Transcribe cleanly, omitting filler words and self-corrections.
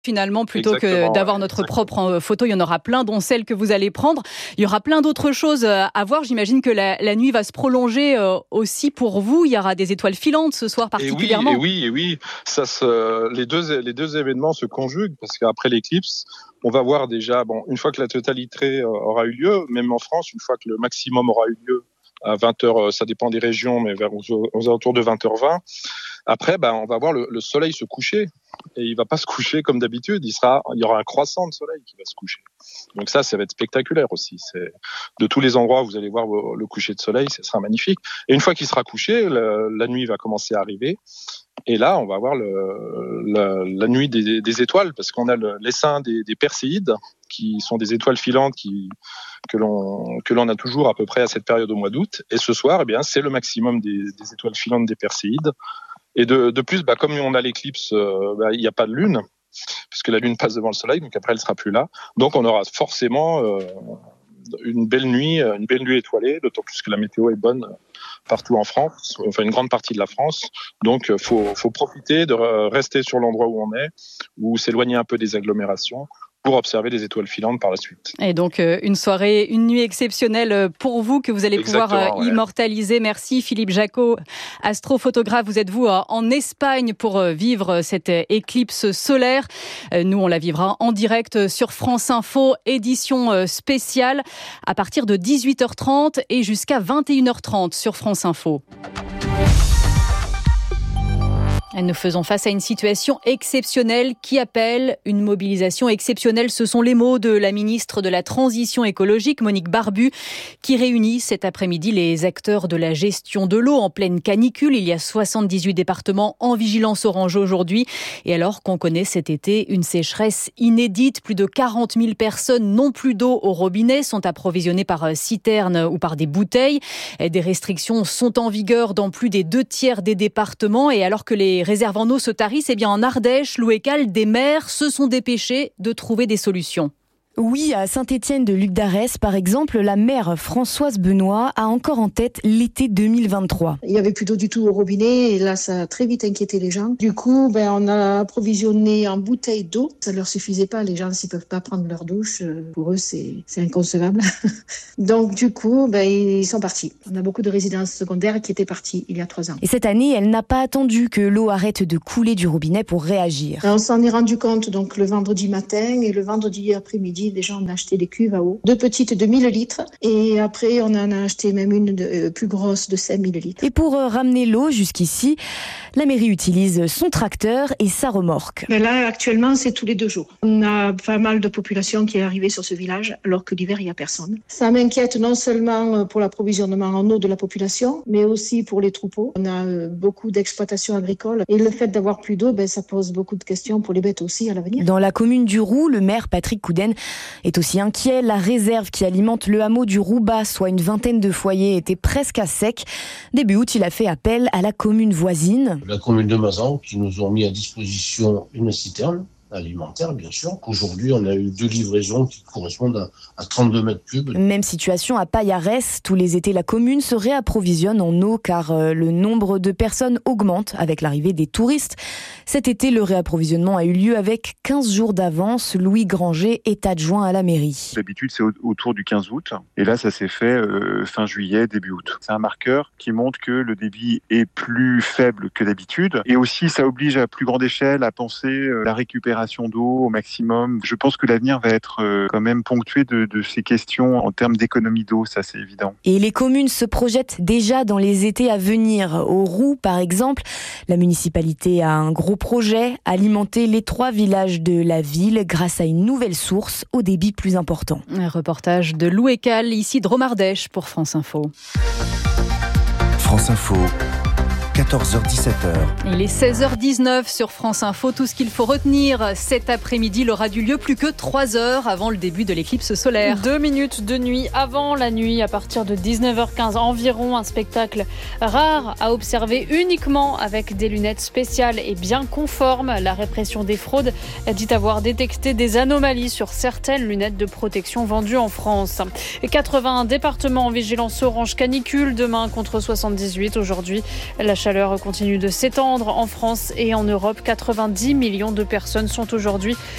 Finalement, plutôt que d'avoir notre propre photo, il y en aura plein, dont celle que vous allez prendre. Il y aura plein d'autres choses à voir. J'imagine que la nuit va se prolonger aussi pour vous. Il y aura des étoiles filantes ce soir particulièrement. Et oui. Les deux événements se conjuguent parce qu'après l'éclipse, on va voir déjà, une fois que la totalité aura eu lieu, même en France, une fois que le maximum aura eu lieu à 20h, ça dépend des régions, mais aux alentours de 20h20. Après, on va voir le soleil se coucher. Et il va pas se coucher comme d'habitude. Il y aura un croissant de soleil qui va se coucher. Donc ça va être spectaculaire aussi. C'est de tous les endroits où vous allez voir le coucher de soleil, ça sera magnifique. Et une fois qu'il sera couché, la nuit va commencer à arriver. Et là, on va voir la nuit des étoiles, parce qu'on a l'essaim des Perséides, qui sont des étoiles filantes que l'on a toujours à peu près à cette période au mois d'août. Et ce soir, c'est le maximum des étoiles filantes des Perséides. Et de plus, comme on a l'éclipse, il n'y a pas de lune, puisque la lune passe devant le soleil, donc après elle sera plus là. Donc on aura forcément une belle nuit étoilée, d'autant plus que la météo est bonne partout en France, enfin une grande partie de la France. Donc faut profiter de rester sur l'endroit où on est, ou s'éloigner un peu des agglomérations, pour observer des étoiles filantes par la suite. Et donc, une nuit exceptionnelle pour vous que vous allez pouvoir immortaliser. Merci Philippe Jacot, astrophotographe. Vous êtes en Espagne pour vivre cette éclipse solaire. Nous, on la vivra en direct sur France Info, édition spéciale à partir de 18h30 et jusqu'à 21h30 sur France Info. Nous faisons face à une situation exceptionnelle qui appelle une mobilisation exceptionnelle. Ce sont les mots de la ministre de la Transition écologique, Monique Barbu, qui réunit cet après-midi les acteurs de la gestion de l'eau en pleine canicule. Il y a 78 départements en vigilance orange aujourd'hui. Et alors qu'on connaît cet été une sécheresse inédite, plus de 40 000 personnes n'ont plus d'eau au robinet, sont approvisionnées par citernes ou par des bouteilles. Des restrictions sont en vigueur dans plus des 2/3 des départements. Et alors que les réserves en eau se tarissent, en Ardèche, Louécal, des maires se sont dépêchés de trouver des solutions. Oui, à Saint-Étienne de Luc d'Arès, par exemple, la maire Françoise Benoît a encore en tête l'été 2023. Il n'y avait plus d'eau du tout au robinet et là, ça a très vite inquiété les gens. Du coup, on a approvisionné en bouteilles d'eau. Ça ne leur suffisait pas. Les gens, s'ils ne peuvent pas prendre leur douche, pour eux, c'est inconcevable. Donc, du coup, ils sont partis. On a beaucoup de résidences secondaires qui étaient parties il y a 3 ans. Et cette année, elle n'a pas attendu que l'eau arrête de couler du robinet pour réagir. On s'en est rendu compte donc le vendredi matin et le vendredi après-midi. Déjà, on a acheté des cuves à eau, 2 petites de 1000 litres et après, on en a acheté même une plus grosse de 5000 litres. Et pour ramener l'eau jusqu'ici, la mairie utilise son tracteur et sa remorque. Là, actuellement, c'est tous les 2 jours. On a pas mal de population qui est arrivée sur ce village alors que l'hiver, il n'y a personne. Ça m'inquiète non seulement pour l'approvisionnement en eau de la population, mais aussi pour les troupeaux. On a beaucoup d'exploitations agricoles et le fait d'avoir plus d'eau, ça pose beaucoup de questions pour les bêtes aussi à l'avenir. Dans la commune du Roux, le maire Patrick Couden est aussi inquiet. La réserve qui alimente le hameau du Roubat, soit une vingtaine de foyers, était presque à sec. Début août, il a fait appel à la commune voisine. La commune de Mazan qui nous ont mis à disposition une citerne alimentaire, bien sûr. Aujourd'hui, on a eu 2 livraisons qui correspondent à 32 mètres cubes. Même situation à Payarès. Tous les étés, la commune se réapprovisionne en eau car le nombre de personnes augmente avec l'arrivée des touristes. Cet été, le réapprovisionnement a eu lieu avec 15 jours d'avance. Louis Granger est adjoint à la mairie. D'habitude, c'est autour du 15 août. Et là, ça s'est fait fin juillet, début août. C'est un marqueur qui montre que le débit est plus faible que d'habitude. Et aussi, ça oblige à plus grande échelle à penser la récupération d'eau au maximum. Je pense que l'avenir va être quand même ponctué de ces questions en termes d'économie d'eau, ça c'est évident. Et les communes se projettent déjà dans les étés à venir. Au Roux, par exemple, la municipalité a un gros projet, alimenter les 3 villages de la ville grâce à une nouvelle source au débit plus important. Un reportage de Louécal, ici de Romardèche pour France Info. France Info. 14h-17h. Il est 16h19 sur France Info. Tout ce qu'il faut retenir cet après-midi, il aura du lieu plus que 3 heures avant le début de l'éclipse solaire. 2 minutes de nuit avant la nuit, à partir de 19h15 environ. Un spectacle rare à observer uniquement avec des lunettes spéciales et bien conformes. La répression des fraudes dit avoir détecté des anomalies sur certaines lunettes de protection vendues en France. 81 départements en vigilance orange canicule, demain contre 78 aujourd'hui. La chaleur continue de s'étendre en France et en Europe. 90 millions de personnes sont aujourd'hui